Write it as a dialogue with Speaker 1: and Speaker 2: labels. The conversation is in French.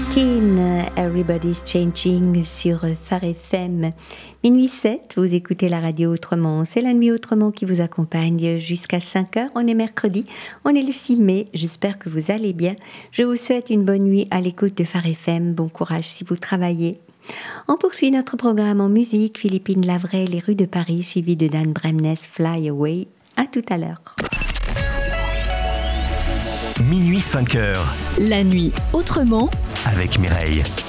Speaker 1: King, Everybody's Changing sur Phare FM. Minuit 7, vous écoutez la radio autrement. C'est la nuit autrement qui vous accompagne jusqu'à 5h. On est mercredi, on est le 6 mai. J'espère que vous allez bien. Je vous souhaite une bonne nuit à l'écoute de Phare FM. Bon courage si vous travaillez. On poursuit notre programme en musique. Philippine Lavray, Les rues de Paris, suivi de Dan Bremnes, Fly Away. À tout à l'heure.
Speaker 2: Minuit 5h.
Speaker 3: La nuit autrement.
Speaker 2: Avec Mireille.